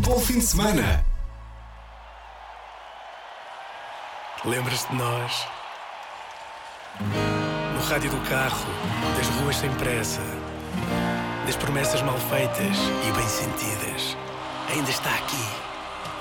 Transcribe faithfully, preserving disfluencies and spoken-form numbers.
bom fim de semana. Lembras-te de nós? No rádio do carro, das ruas sem pressa, das promessas mal feitas e bem sentidas. Ainda está aqui.